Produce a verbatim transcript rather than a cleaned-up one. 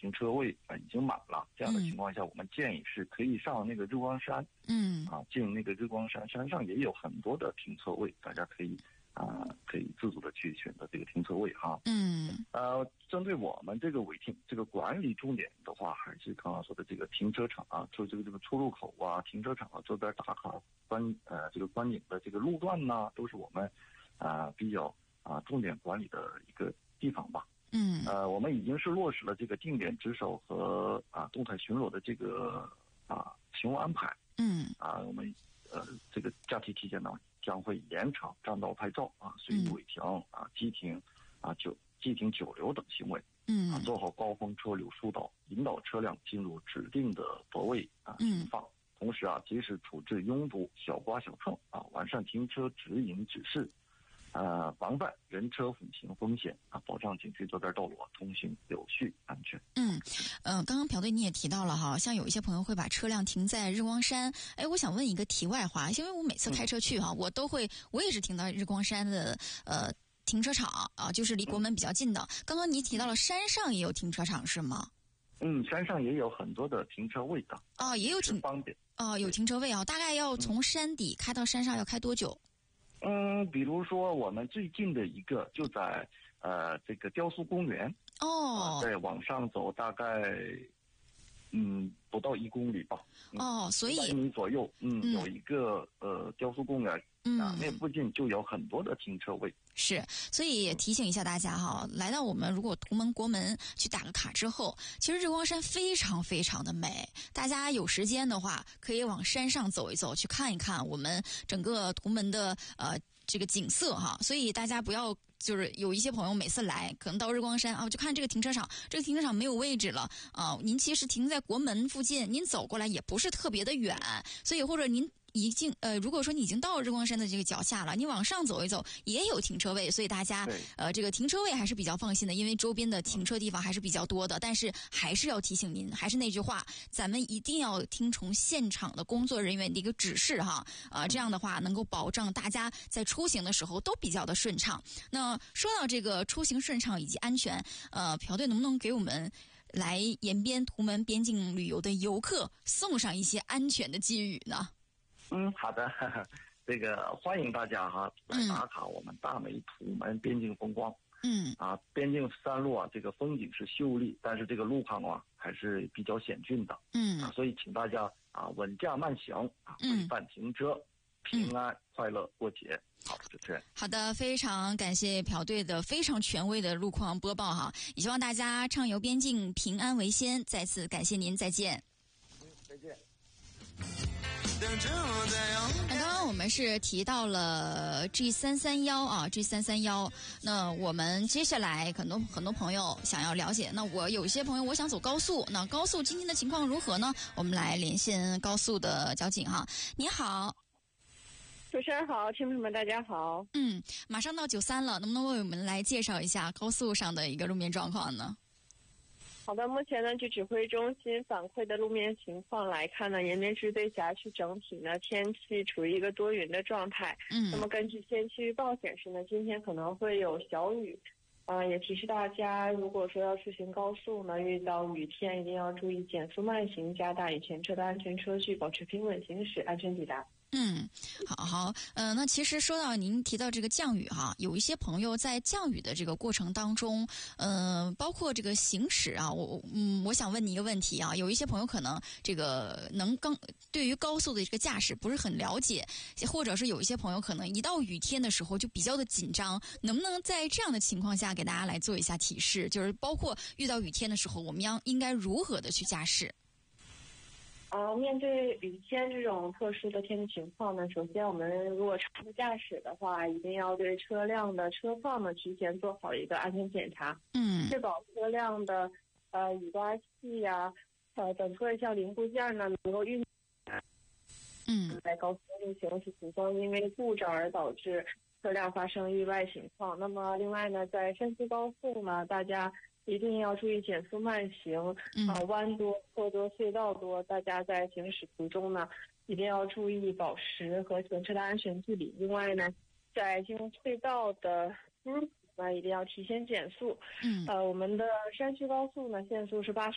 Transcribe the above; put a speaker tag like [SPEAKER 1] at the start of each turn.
[SPEAKER 1] 停车位啊已经满了，这样的情况下，我们建议是可以上那个日光山，
[SPEAKER 2] 嗯
[SPEAKER 1] 啊，进那个日光山，山上也有很多的停车位，大家可以啊可以自主的去选择这个停车位哈。
[SPEAKER 2] 嗯
[SPEAKER 1] 呃，针对我们这个违停这个管理重点的话，还是刚刚说的这个停车场啊，就这个这个出入口啊、停车场啊、周边打卡观呃这个观景的这个路段呢，都是我们啊、呃、比较啊重点管理的一个地方吧。
[SPEAKER 2] 嗯
[SPEAKER 1] 呃，我们已经是落实了这个定点值守和啊动态巡逻的这个啊行务安排。
[SPEAKER 2] 嗯
[SPEAKER 1] 啊，我们呃这个假期期间呢，将会严惩占道拍照啊、随意违停啊、激停啊、久激停久留等行为。
[SPEAKER 2] 嗯
[SPEAKER 1] 啊，做好高峰车流疏导，引导车辆进入指定的泊位啊停放。同时啊，及时处置拥堵、小刮小蹭啊，完善停车指引指示，呃，防范人车混行风险啊，保障景区周边道路通行有序安全。
[SPEAKER 2] 嗯，呃，刚刚朴队你也提到了哈，像有一些朋友会把车辆停在日光山。哎，我想问一个题外话，因为我每次开车去哈，我都会我也是停到日光山的呃停车场啊，就是离国门比较近的。刚刚你提到了山上也有停车场是吗？
[SPEAKER 1] 嗯，山上也有很多的停车位的。
[SPEAKER 2] 哦，也有停
[SPEAKER 1] 方便。
[SPEAKER 2] 哦，有停车位啊，大概要从山底开到山上要开多久？
[SPEAKER 1] 嗯，比如说我们最近的一个就在呃这个雕塑公园。
[SPEAKER 2] 哦，
[SPEAKER 1] 再往上走大概嗯不到一公里吧。
[SPEAKER 2] 哦，所以
[SPEAKER 1] 一米左右。嗯，
[SPEAKER 2] 嗯
[SPEAKER 1] 有一个呃雕塑公园。
[SPEAKER 2] 嗯
[SPEAKER 1] 啊，那附近就有很多的停车位。
[SPEAKER 2] 是，所以也提醒一下大家哈，来到我们如果图门国门去打个卡之后，其实日光山非常非常的美，大家有时间的话可以往山上走一走，去看一看我们整个图门的呃这个景色哈。所以大家不要就是有一些朋友每次来可能到日光山啊，就看这个停车场，这个停车场没有位置了啊，您其实停在国门附近，您走过来也不是特别的远，所以或者您已经呃，如果说你已经到日光山的这个脚下了，你往上走一走也有停车位，所以大家呃这个停车位还是比较放心的，因为周边的停车地方还是比较多的。但是还是要提醒您，还是那句话，咱们一定要听从现场的工作人员的一个指示哈，啊、呃，这样的话能够保障大家在出行的时候都比较的顺畅。那说到这个出行顺畅以及安全，呃，朴队能不能给我们来延边图门边境旅游的游客送上一些安全的寄语呢？
[SPEAKER 1] 嗯，好的，呵呵，这个欢迎大家哈来打卡我们大美图门边境风光。
[SPEAKER 2] 嗯，
[SPEAKER 1] 啊，边境山路啊，这个风景是秀丽，但是这个路况啊还是比较险峻的。
[SPEAKER 2] 嗯，
[SPEAKER 1] 啊，所以请大家啊稳驾慢行啊，规范停车，嗯、平安快乐过节。好，主持人。
[SPEAKER 2] 好的，非常感谢朴队的非常权威的路况播报哈，也希望大家畅游边境，平安为先。再次感谢您，再见。
[SPEAKER 1] 嗯，再见。
[SPEAKER 2] 那刚刚我们是提到了 G 三三一 啊 ，G 三三一，那我们接下来很多很多朋友想要了解，那我有一些朋友我想走高速，那高速今天的情况如何呢？我们来连线高速的交警哈，你好。
[SPEAKER 3] 主持人好，听众们大家好。
[SPEAKER 2] 嗯，马上到九三了，能不能为我们来介绍一下高速上的一个路面状况呢？
[SPEAKER 3] 好的，目前呢，据指挥中心反馈的路面情况来看呢，延边市对辖区整体呢天气处于一个多云的状态。
[SPEAKER 2] 嗯，
[SPEAKER 3] 那么根据天气预报显示呢，今天可能会有小雨。呃，也提示大家，如果说要出行高速呢，遇到雨天一定要注意减速慢行，加大与前车的安全车距，保持平稳行驶，安全抵达。
[SPEAKER 2] 嗯，好好，呃，那其实说到您提到这个降雨哈，有一些朋友在降雨的这个过程当中，呃，包括这个行驶啊，我嗯，我想问你一个问题啊，有一些朋友可能这个能刚对于高速的这个驾驶不是很了解，或者是有一些朋友可能一到雨天的时候就比较的紧张，能不能在这样的情况下给大家来做一下提示，就是包括遇到雨天的时候，我们要应该如何的去驾驶？
[SPEAKER 3] 呃，面对雨天这种特殊的天气情况呢，首先我们如果长途驾驶的话，一定要对车辆的车况呢提前做好一个安全检查，
[SPEAKER 2] 嗯，
[SPEAKER 3] 确保车辆的呃雨刮器呀、呃等各项零部件呢能够运。
[SPEAKER 2] 嗯，
[SPEAKER 3] 在高速路行驶途中，因为故障而导致车辆发生意外情况。那么另外呢，在山区高速呢，大家一定要注意减速慢行，啊、呃，弯多、坡多、隧道多，大家在行驶途中呢，一定要注意保持和前车的安全距离。另外呢，在进入隧道的出入口呢，一定要提前减速。
[SPEAKER 2] 嗯，
[SPEAKER 3] 呃，我们的山区高速呢，限速是八十。